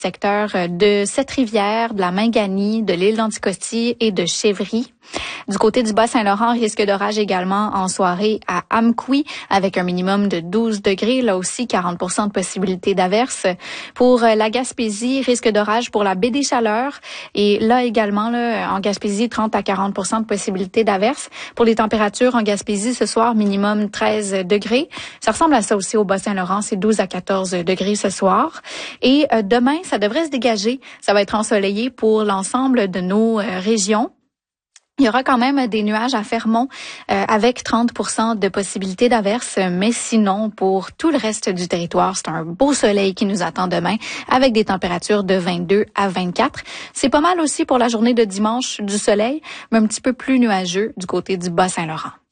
secteurs de Sept-Rivières, de la Minganie, de l'île d'Anticosti et de Chevry. Du côté du Bas-Saint-Laurent, risque d'orage également en soirée à Amqui avec un minimum de 12 degrés. Là aussi, 40% de possibilité d'averse. Pour la Gaspésie, risque d'orage pour la baie des Chaleurs. Et là également, en Gaspésie, 30 à 40% de possibilité d'averse. Pour les températures en Gaspésie ce soir, minimum 13 degrés. Ça ressemble à ça aussi au Bas-Saint-Laurent, c'est 12 à 14 degrés ce soir. Et demain, ça devrait se dégager. Ça va être ensoleillé pour l'ensemble de nos régions. Il y aura quand même des nuages à Fermont avec 30% de possibilité d'averse, mais sinon, pour tout le reste du territoire, c'est un beau soleil qui nous attend demain avec des températures de 22 à 24. C'est pas mal aussi pour la journée de dimanche du soleil, mais un petit peu plus nuageux du côté du Bas-Saint-Laurent.